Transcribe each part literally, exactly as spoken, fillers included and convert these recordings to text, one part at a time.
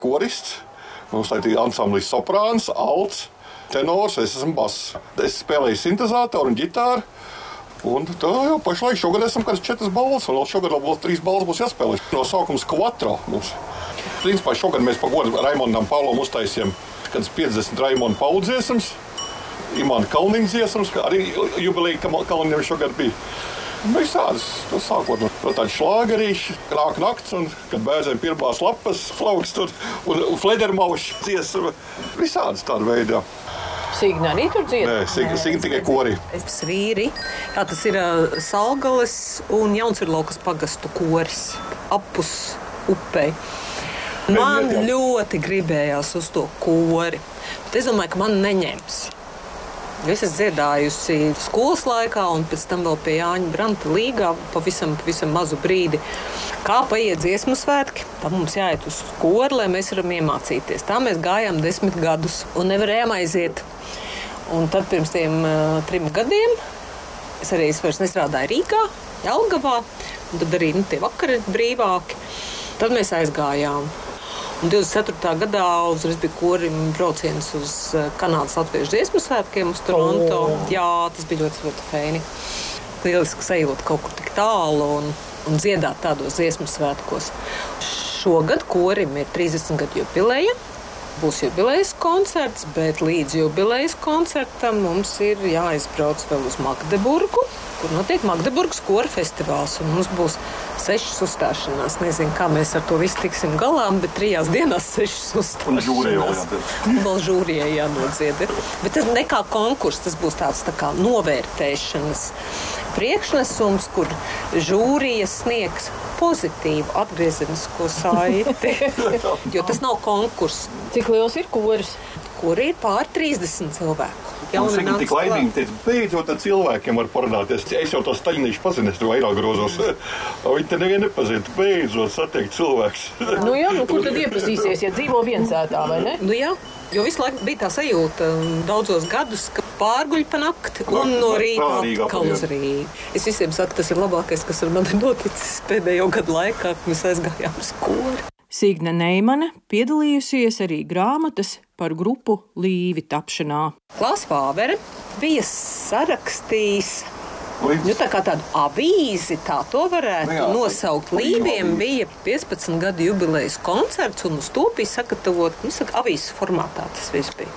korists. Mums tā ir ansamblis soprāns, alts, tenors, es esmu bass. Es spēlēju sintezātoru un ģitāru. Un tā jau pašlaik šogad esam kāds četras balvas, un vēl šogad vēl trīs balvas būs jāspēlē. Nosaukums Quattro mums. Principā šogad mēs pa godu Raimondam Paulam uztaisījām kāds piecdesmit Raimonda Paula dziesmas, Imanta Kalniņa dziesmas, arī jubileja Kalniņam šogad bija. Visādas, tas sākot no tādi šlāgerīši, nāk nakts, un kad bērniem pirmās lapas, flauks tur, un, un fledermauši dziesma. Visādas tāda veidā. Signa arī tur dzied? Nē, Signa, Signa tikai korī. Es Svīri, kā tas ir uh, Salgales un Jaunsvirlaukas pagastu koris, apus upei. Man Bet, ļoti gribējās uz to kori, bet es domāju, ka man neņems. Es esmu dziedājusi skolas laikā un pēc tam vēl pie Jāņa Branta līgā pavisam, pavisam mazu brīdi. Kā paiet dziesmu svētki, tā mums jāiet uz kori, lai mēs varam iemācīties. Tā mēs gājām desmit gadus un nevarējām aiziet. Un tad pirms tiem uh, trim gadiem es arī es vairs nestrādāju Rīgā, Jelgavā, un tad arī nu, tie vakari brīvāki. Tad mēs aizgājām. Un divdesmit ceturtajā gadā uzreiz bija korim brauciens uz Kanādas latviešu dziesmu svētkiem uz Toronto. Oh. Jā, tas bija ļoti, ļoti feini. Lieliski sajūta kaut kur tik tālu un, un dziedāt tādos dziesmu svētkos. Šogad korim ir trīsdesmit gadu jubileja. Būs jubilejas koncerts, bet līdz jubilejas koncertam mums ir jāizbrauc vēl uz Magdeburgu, kur notiek Magdeburgas kora festivāls. Un mums būs sešas uzstāšanās. Nezinu, kā mēs ar to visu tiksim galā, bet trijās dienās sešas uzstāšanās. Un žūrijai vēl jādod. Vēl žūrijai jānodzied. Bet tas ne kā konkurss, tas būs tāds tā kā novērtēšanas priekšnesums, kur žūrija sniegs pozitīvu atgriezenisko saiti. Jo tas nav konkurss. Cik liels ir koris? Kuri ir pār trīsdesmit cilvēku. Un Signa tik laimīgi teica, beidzot ar cilvēkiem var parunāties. Es jau to staļinīšu pazinu, es tur vairāk grozos. Viņi te nevienu nepazina, beidzot satiekt cilvēks. Nu jā, nu kur tad iepazīsies, ja dzīvo viensētā, vai ne? Nu jā, jo visu laiku bija tā sajūta daudzos gadus, ka pārguļ pa nakti un no rīta atkal uz Rīgu. Es visiem saku, tas ir labākais, kas ar mani noticis pēdējo gadu laikā, kad mēs aizgājām uz kori. Signa Neimane piedalījusies arī grāmatas par grupu Līvi tapšanā. Klās Fāvere bija sarakstījis nu, tā kā tādu avīzi, tā to varētu jā, nosaukt. Līviem bija piecpadsmit gadu jubilejas koncerts, un uz to bija sagatavot, nu, saka, avīzes formātā tas viss bija.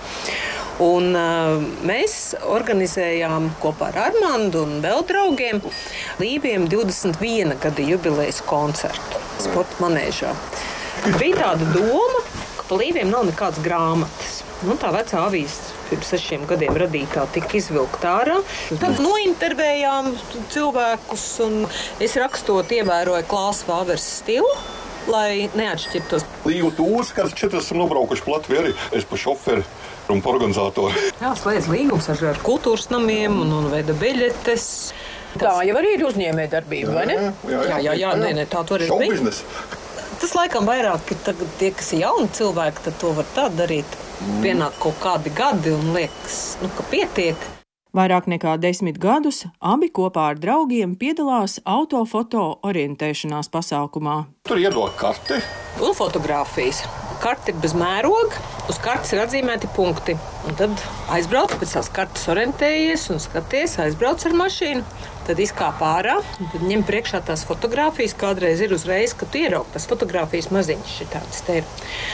Un uh, mēs organizējām kopā ar Armandu un vēl draugiem Līviem divdesmit viena gada jubilejas koncertu sporta manēžā. Bija tāda doma, ka pa Līviem nav nekādas grāmatas. Nu, tā vecā avīze pirms sešiem gadiem radītā tika izvilkta ārā. Tad nointervējām cilvēkus, un es rakstot ievēroju Klās Fāveres stilu, lai neatšķirtos. Līvu tūrs, kāds četras esam nobraukuši pa Latviju arī. Es pa šoferi un pa organizatoru. Jā, slēdz līgums ar kultūras namiem un, un veida biļetes. Tā jau arī ir uzņēmē darbība, vai ne? Jā, jā, jā, jā, jā nē, nē, tā tur ir šoubiznes. Tas laikam vairāk ir tagad tie, kas ir jauni cilvēki, tad to var tā darīt. Mm. Pienāk kaut kādi gadi un liekas, nu, ka pietiek. Vairāk nekā desmit gadus abi kopā ar draugiem piedalās autofoto orientēšanās pasākumā. Tur iedod karti. Un fotogrāfijas. Karti ir bez mēroga, uz kartes ir atzīmēti punkti. Un tad aizbrauc, pēc tās kartes orientējies un skaties, aizbrauc ar mašīnu. Tad izkāp ārā, tad ņem priekšā tās fotogrāfijas. Kādreiz ir uzreiz, kad tu ieraugi tās fotogrāfijas maziņas šitādas te ir.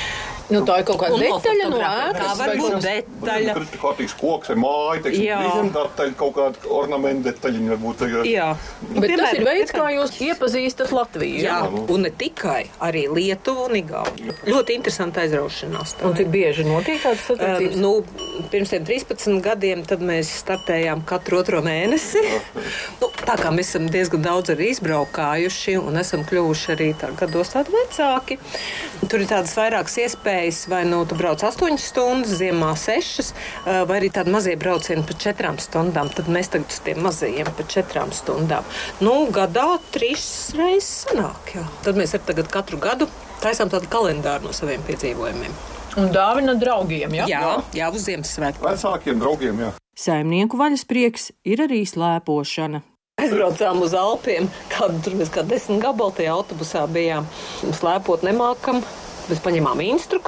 Nu, tā ir kaut kāda Un detaļa no fotogrāfija. ēkas. Tā var būt detaļa. Tur ir kārtīgs koks vai māja, teiksim, Jā. detaļa, kaut kāda ornamenta detaļa varbūt. Jā. Bet tas ir veids, kā jūs iepazīstat Latviju. Jā, un ne tikai, arī Lietuvu un Igauniju. Ļoti interesanti aizraušanās. Un cik bieži notiek tādas satiksmes? Uh, nu, pirms tiem trīspadsmit gadiem tad mēs startējām katru otro mēnesi. Nu, tā kā mēs esam diezgan daudz arī izbraukājuši un esam kļuvuši arī tā gados tādi vecāki. Tur ir tādas vairākas iespējas, vai nu tu brauc astoņas stundas, ziemā sešas, vai arī tādi mazie braucieni pa četrām stundām. Tad mēs tagad uz tiem mazajiem pa četrām stundām. Nu, gadā trīs reizes sanāk, jā. Tad mēs ar tagad katru gadu taisām tādu kalendāru no saviem piedzīvojumiem. Un dāvina draugiem, jā? Jā, jā, uz Ziemassvētku. Vecākiem draugiem, jā. Saimnieku vaļasprieks ir arī slēpošana. Aizbraucām uz Alpiem, kādu tur mēs kā desmit gabali tajā autobusā bijām. Slēpot nemākam. Mēs paņēmām instruktoru.